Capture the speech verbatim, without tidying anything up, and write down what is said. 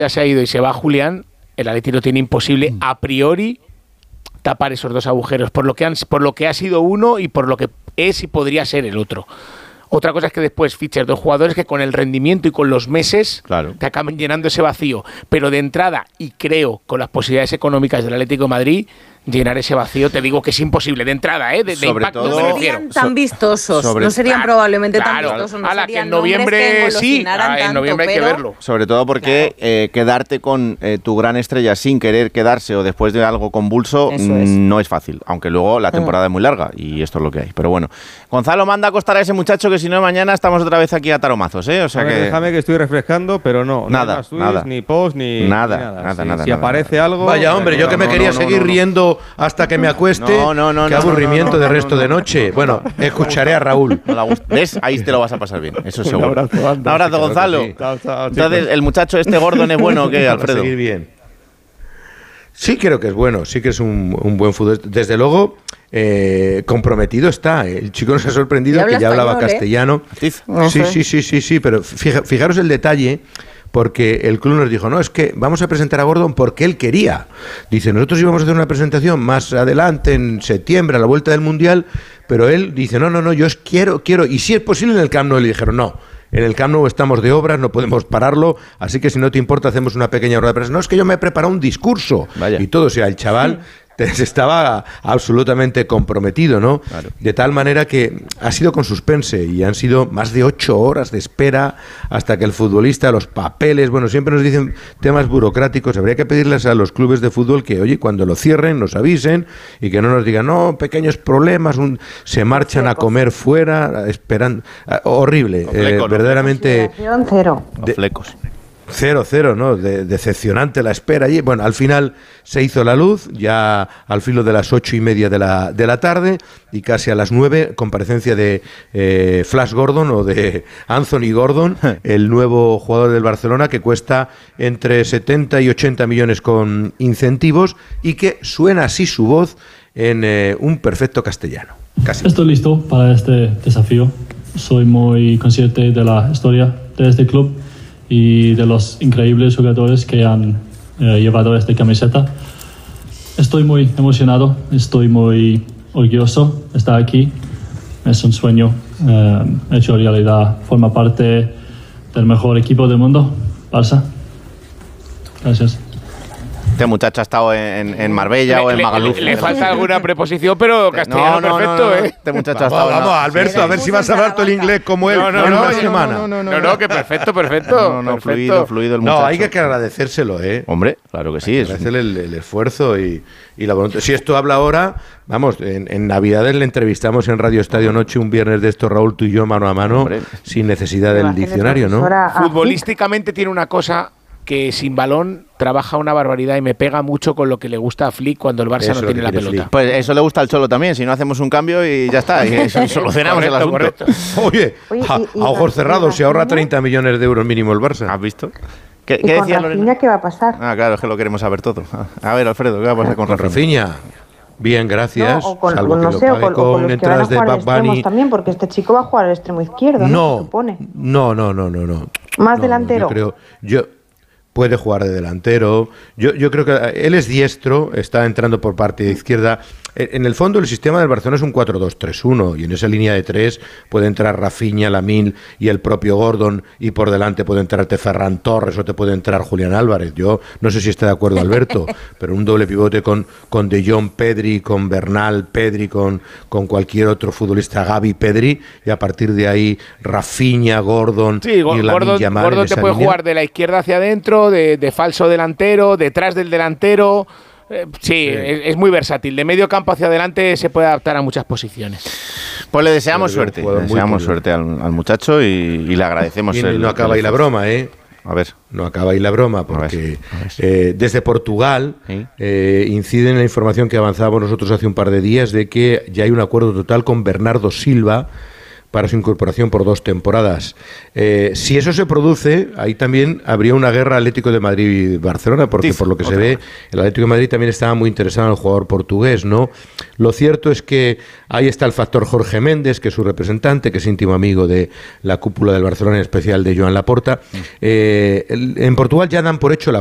ya se ha ido y se va Julián, el Atleti lo tiene imposible a priori tapar esos dos agujeros, por lo que han, por lo que ha sido uno y por lo que es y podría ser el otro. Otra cosa es que después fiches dos jugadores que con el rendimiento y con los meses claro. te acaben llenando ese vacío. Pero de entrada, y creo con las posibilidades económicas del Atlético de Madrid, llenar ese vacío, te digo que es imposible de entrada, ¿eh? De, de impacto. No serían tan vistosos, sobre, no serían claro, probablemente claro, tan vistosos. No a la serían que en noviembre que sí, ah, tanto, en noviembre hay que verlo. Sobre todo porque claro. eh, quedarte con eh, tu gran estrella sin querer quedarse o después de algo convulso es. no es fácil, aunque luego la temporada mm. es muy larga y esto es lo que hay. Pero bueno, Gonzalo, manda a acostar a ese muchacho que si no mañana estamos otra vez aquí a taromazos, ¿eh? O sea ver, que... Déjame que estoy refrescando, pero no, nada, no hay nada. tweets, ni post, ni nada, ni nada. nada, Si, nada, si nada, aparece nada. algo... Vaya, hombre, yo que me no, quería no, no, seguir no, no. riendo hasta que me acueste. No, no, no. Qué no, aburrimiento no, no, de no, resto no, no, de noche. no, bueno, no, escucharé a Raúl. No ¿Ves? Ahí te lo vas a pasar bien, eso seguro. Un abrazo, anda, un abrazo, Gonzalo. Sí. Chao, chao, Entonces, ¿el muchacho este Gordon es bueno o qué, Alfredo? Seguir bien. Sí, creo que es bueno, sí que es un, un buen fútbol. Desde luego, eh, comprometido está. El chico nos ha sorprendido que ya hablaba español, castellano. ¿eh? Sí, sí, sí, sí, sí, pero fija, fijaros el detalle. Porque el club nos dijo, no, es que vamos a presentar a Gordon porque él quería. Dice, nosotros íbamos a hacer una presentación más adelante, en septiembre, a la vuelta del Mundial, pero él dice, no, no, no, yo es, quiero, quiero, y si es posible en el Camp Nou. Le dijeron, no, en el Camp Nou estamos de obras, no podemos pararlo, así que si no te importa hacemos una pequeña rueda de prensa. No, es que yo me he preparado un discurso. Vaya. Y todo, o sea, el chaval... estaba absolutamente comprometido, ¿no? Claro. De tal manera que ha sido con suspense y han sido más de ocho horas de espera hasta que el futbolista, los papeles, bueno, siempre nos dicen temas burocráticos. Habría que pedirles a los clubes de fútbol que, oye, cuando lo cierren, nos avisen y que no nos digan, no, pequeños problemas, un, se marchan a comer fuera, esperando. Ah, horrible, flecos, eh, verdaderamente. Cero. De, flecos. Cero, cero, ¿no? De, decepcionante la espera allí. Bueno, al final se hizo la luz, ya al filo de las ocho y media de la, de la tarde, y casi a las nueve, comparecencia de eh, Flash Gordon o de Anthony Gordon, el nuevo jugador del Barcelona, que cuesta entre setenta y ochenta millones con incentivos y que suena así su voz en eh, un perfecto castellano. Casi. Estoy listo para este desafío. Soy muy consciente de la historia de este club y de los increíbles jugadores que han eh, llevado esta camiseta. Estoy muy emocionado, estoy muy orgulloso de estar aquí. Es un sueño eh, hecho realidad. Forma parte del mejor equipo del mundo, Barça. Gracias. Este muchacho ha estado en, en Marbella le, o en le, Magaluf. Le, le falta alguna preposición, pero castellano no, no, perfecto, no, no, ¿eh? Este muchacho vamos, ha estado... Vamos, no. Alberto, sí, a ver si vas a hablar todo el inglés como él no, no, en no, una no, semana. No, no, no, no, no, que perfecto, perfecto. No, no, perfecto. fluido, fluido el muchacho. No, hay que agradecérselo, ¿eh? Hombre, claro que sí. Es agradecerle el, el esfuerzo y, y la voluntad. Si esto habla ahora, vamos, en, en Navidades le entrevistamos en Radio Estadio Noche un viernes de esto, Raúl, tú y yo, mano a mano, Hombre. sin necesidad del diccionario, ¿no? Futbolísticamente tiene una cosa que sin balón trabaja una barbaridad y me pega mucho con lo que le gusta a Flick cuando el Barça Eso no tiene la pelota. Flick. Pues eso le gusta al Cholo también, si no hacemos un cambio y ya está, y eso, solucionamos el asunto. Correcto. Oye, Oye, a, y- y a ojos Rafinha, cerrados, se ahorra Rafinha. treinta millones de euros mínimo el Barça. ¿Has visto? ¿Qué, ¿Y qué con decía Rafinha Lorena? qué va a pasar? Ah, claro, es que lo queremos saber todo. A ver, Alfredo, ¿qué va a pasar con Con Rafinha? Rafinha. Bien, gracias. No, o con, salvo no que sé, lo o pague con, o con con los que van a entradas de jugar al Bad extremos Bunny. también, porque este chico va a jugar al extremo izquierdo, ¿no? No, Se supone. no, no, no, no, no. Más No, delantero. No, yo creo, yo puede jugar de delantero. Yo, yo creo que él es diestro, está entrando por parte de izquierda. En el fondo, el sistema del Barcelona es un cuatro dos tres uno y en esa línea de tres puede entrar Rafinha, Lamine y el propio Gordon, y por delante puede entrarte Ferran Torres o te puede entrar Julián Álvarez. Yo no sé si está de acuerdo Alberto, pero un doble pivote con, con De Jong, Pedri, con Bernal, Pedri, con, con cualquier otro futbolista, Gavi, Pedri, y a partir de ahí Rafinha, Gordon Sí, y Gordon, Lamine Yamal. Gordon en te esa puede línea. jugar de la izquierda hacia adentro, de, de falso delantero, detrás del delantero. Eh, sí, Sí. Es, es muy versátil. De medio campo hacia adelante se puede adaptar a muchas posiciones. Pues le deseamos Pero es un suerte, jugador le muy deseamos curioso. suerte al, al muchacho y, y le agradecemos. Y el, no acaba el ahí la esfuerzo. broma, ¿eh? A ver. No acaba ahí la broma, A porque ver, a ver. eh, desde Portugal Sí. eh, incide en la información que avanzábamos nosotros hace un par de días de que ya hay un acuerdo total con Bernardo Silva para su incorporación por dos temporadas. Eh, si eso se produce, ahí también habría una guerra Atlético de Madrid-Barcelona, porque Tif, por lo que se ve, el Atlético de Madrid también estaba muy interesado en el jugador portugués, ¿no? Lo cierto es que ahí está el factor Jorge Méndez, que es su representante, que es íntimo amigo de la cúpula del Barcelona, en especial de Joan Laporta. Eh, en Portugal ya dan por hecho la